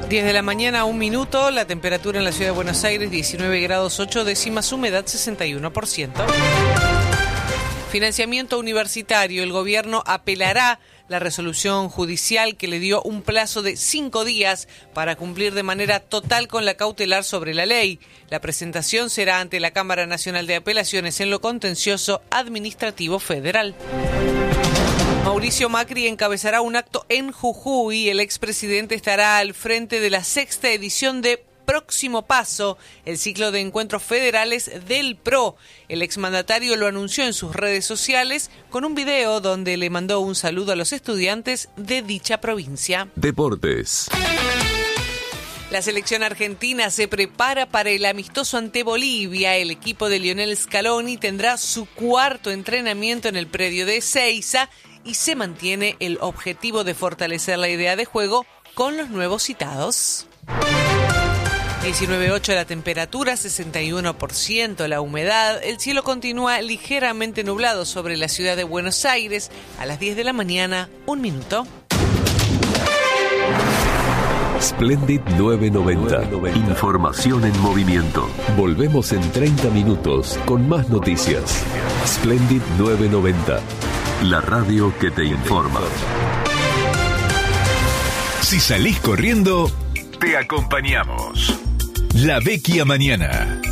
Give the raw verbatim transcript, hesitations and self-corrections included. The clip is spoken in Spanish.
diez de la mañana, un minuto, la temperatura en la ciudad de Buenos Aires, diecinueve grados ocho décimas, humedad sesenta y uno por ciento. Financiamiento universitario. El gobierno apelará la resolución judicial que le dio un plazo de cinco días para cumplir de manera total con la cautelar sobre la ley. La presentación será ante la Cámara Nacional de Apelaciones en lo contencioso administrativo federal. Mauricio Macri encabezará un acto en Jujuy. El expresidente estará al frente de la sexta edición de Próximo Paso, el ciclo de encuentros federales del P R O. El exmandatario lo anunció en sus redes sociales con un video donde le mandó un saludo a los estudiantes de dicha provincia. Deportes. La selección argentina se prepara para el amistoso ante Bolivia. El equipo de Lionel Scaloni tendrá su cuarto entrenamiento en el predio de Ezeiza y se mantiene el objetivo de fortalecer la idea de juego con los nuevos citados. diecinueve coma ocho la temperatura, sesenta y uno por ciento la humedad. El cielo continúa ligeramente nublado sobre la ciudad de Buenos Aires. A las diez de la mañana, un minuto. Splendid novecientos noventa. Información en movimiento. Volvemos en treinta minutos con más noticias. Splendid novecientos noventa. La radio que te informa. Si salís corriendo, te acompañamos. La Vecchia Mañana.